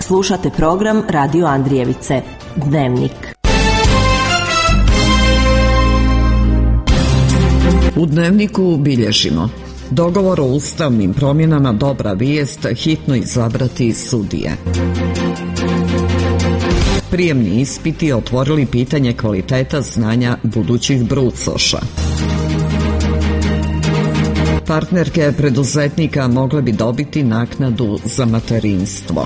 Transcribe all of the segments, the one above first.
Slušate program Radio Andrijevice, Dnevnik. U Dnevniku bilježimo: dogovor o ustavnim promjenama dobra vijest, hitno izabrati sudije. Prijemni ispiti otvorili pitanje kvaliteta znanja budućih brucoša. Partnerke preduzetnika mogle bi dobiti naknadu za materinstvo.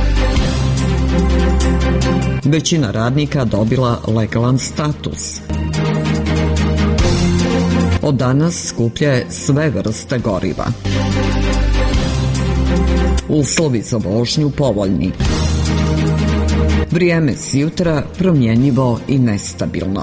Većina radnika dobila legalan status. Od danas skuplje sve vrste goriva. Uslovi za vožnju povoljni. Vrijeme s jutra promjenjivo i nestabilno.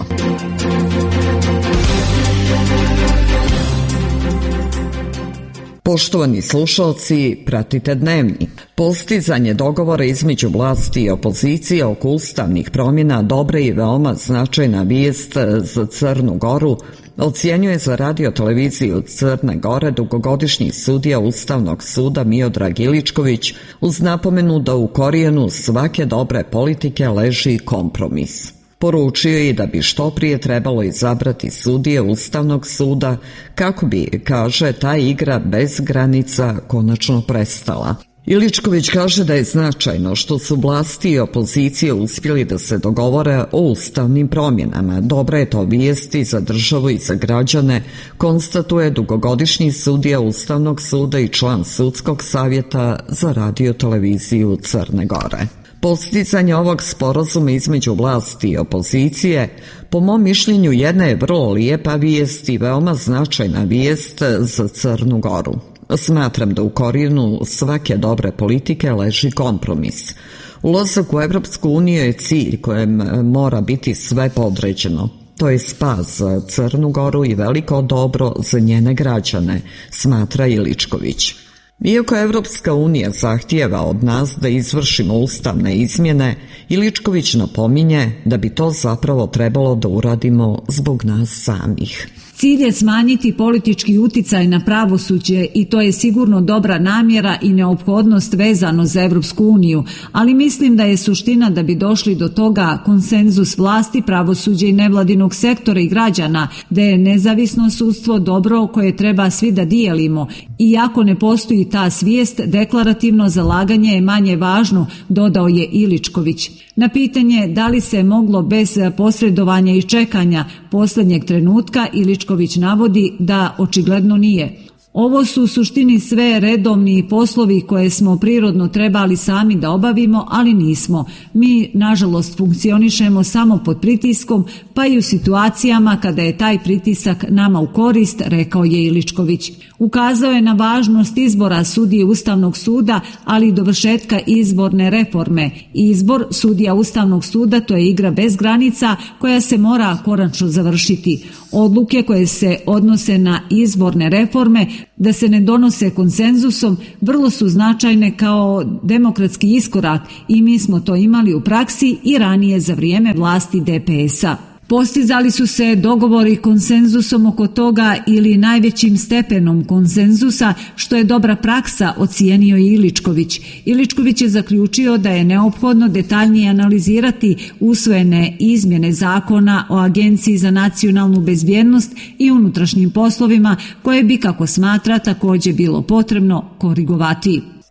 Poštovani slušalci, pratite Dnevnik. Postizanje dogovora između vlasti i opozicije oko ustavnih promjena dobra i veoma značajna vijest za Crnu Goru, ocjenjuje za radio-televiziju Crne Gore dugogodišnji sudija Ustavnog suda Miodrag Iličković, uz napomenu da u korijenu svake dobre politike leži kompromis. Poručio je i da bi što prije trebalo izabrati sudije Ustavnog suda kako bi, kaže, ta igra bez granica konačno prestala. Iličković kaže da je značajno što su vlasti i opozicije uspjeli da se dogovore o ustavnim promjenama. Dobra je to vijesti za državu i za građane, konstatuje dugogodišnji sudija Ustavnog suda i član Sudskog savjeta za radio-televiziju Crne Gore. Postizanje ovog sporazuma između vlasti i opozicije, po mom mišljenju, jedna je vrlo lijepa vijest i veoma značajna vijest za Crnu Goru. Smatram da u korijenu svake dobre politike leži kompromis. Ulazak u Evropsku uniju je cilj kojem mora biti sve podređeno. To je spas za Crnu Goru i veliko dobro za njene građane, smatra Iličković. Iako Evropska unija zahtijeva od nas da izvršimo ustavne izmjene, Iličković napominje da bi to zapravo trebalo da uradimo zbog nas samih. Cilj je smanjiti politički uticaj na pravosuđe i to je sigurno dobra namjera i neophodnost vezano za Evropsku uniju, ali mislim da je suština da bi došli do toga konsenzus vlasti, pravosuđa i nevladinog sektora i građana, da je nezavisno sudstvo dobro koje treba svi da dijelimo. Iako ne postoji ta svijest, deklarativno zalaganje je manje važno, dodao je Iličković. Na pitanje da li se moglo bez posredovanja i čekanja posljednjeg trenutka, Iličković navodi da očigledno nije. Ovo su u suštini sve redovni poslovi koje smo prirodno trebali sami da obavimo, ali nismo. Mi, nažalost, funkcionišemo samo pod pritiskom, pa i u situacijama kada je taj pritisak nama u korist, rekao je Iličković. Ukazao je na važnost izbora sudije Ustavnog suda, ali i dovršetka izborne reforme. Izbor sudija Ustavnog suda to je igra bez granica koja se mora konačno završiti. Odluke koje se odnose na izborne reforme da se ne donose konsenzusom vrlo su značajne kao demokratski iskorak i mi smo to imali u praksi i ranije za vrijeme vlasti DPS-a. Postizali su se dogovori konsenzusom oko toga ili najvećim stepenom konsenzusa, što je dobra praksa, ocijenio je Iličković. Iličković je zaključio da je neophodno detaljnije analizirati usvojene izmjene zakona o Agenciji za nacionalnu bezbjednost i unutrašnjim poslovima, koje bi, kako smatra, također bilo potrebno korigovati.